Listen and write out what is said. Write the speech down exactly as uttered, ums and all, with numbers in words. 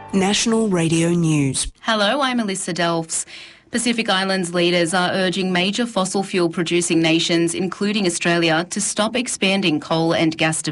National Radio News. Hello, I'm Alyssa Delphs. Pacific Islands leaders are urging major fossil fuel producing nations, including Australia, to stop expanding coal and gas development.